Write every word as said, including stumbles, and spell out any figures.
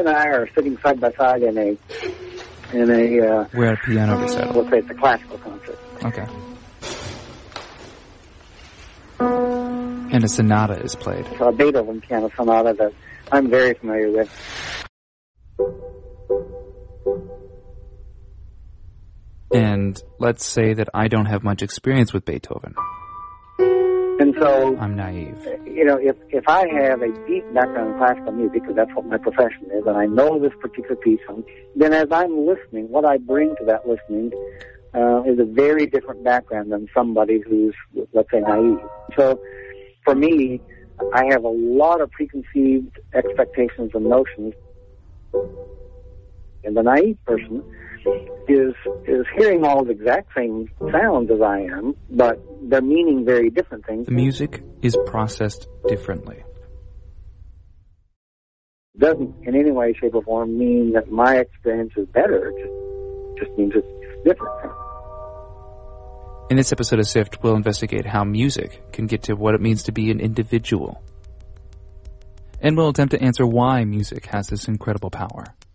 and I are sitting side by side in a in a uh, we're at a piano recital. Let's say it's a classical concert. Okay. And a sonata is played. It's a Beethoven piano sonata that I'm very familiar with. And let's say that I don't have much experience with Beethoven. And so I'm naive. You know, if if I have a deep background in classical music, because that's what my profession is, and I know this particular piece, then as I'm listening, what I bring to that listening uh, is a very different background than somebody who's, let's say, naive. So, for me, I have a lot of preconceived expectations and notions, and the naive person is is hearing all the exact same sounds as I am, but they're meaning very different things. The music is processed differently. Doesn't in any way, shape, or form mean that my experience is better. It just, just means it's different. In this episode of SIFT, we'll investigate how music can get to what it means to be an individual. And we'll attempt to answer why music has this incredible power.